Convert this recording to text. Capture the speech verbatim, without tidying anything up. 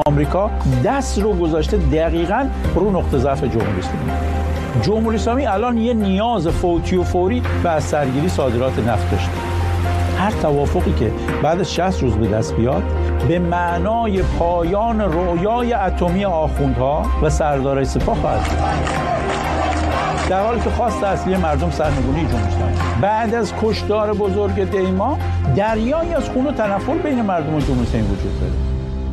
آمریکا دست رو گذاشته دقیقاً رو نقطه ضعف جمهوری اسلامی. جمهوری اسلامی الان یه نیاز فوتی و فوری به از سرگیری صادرات نفت داشته. هر توافقی که بعد از شصت روز به دست بیاد به معنای پایان رویای اتمی آخوندها و سردارای سپاه خواهد بود. در حالی که خواست اصلی مردم سرنگونی جمهوری اسلامی. بعد از کشتار بزرگ دیما دریایی از خون و تنفر بین مردم و جمهوری اسلامی وجود داره.